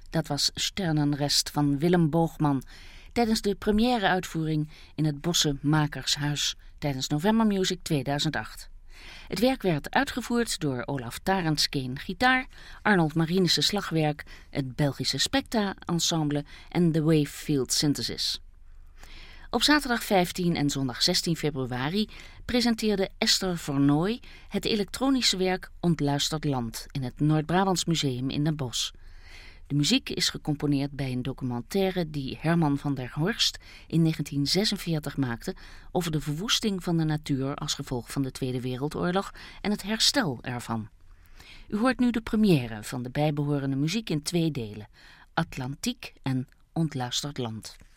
Dat was Sternenrest van Willem Boogman tijdens de première-uitvoering in het Bosse Makershuis tijdens November Music 2008. Het werk werd uitgevoerd door Olaf Tarenskeen gitaar, Arnold Marinissen slagwerk, het Belgische Specta Ensemble en de Wavefield Synthesis. Op zaterdag 15 en zondag 16 februari presenteerde Esther Vernooy het elektronische werk Ontluisterd Land in het Noord-Brabants Museum in Den Bosch. De muziek is gecomponeerd bij een documentaire die Herman van der Horst in 1946 maakte over de verwoesting van de natuur als gevolg van de Tweede Wereldoorlog en het herstel ervan. U hoort nu de première van de bijbehorende muziek in 2 delen, Atlantiek en Ontluisterd Land.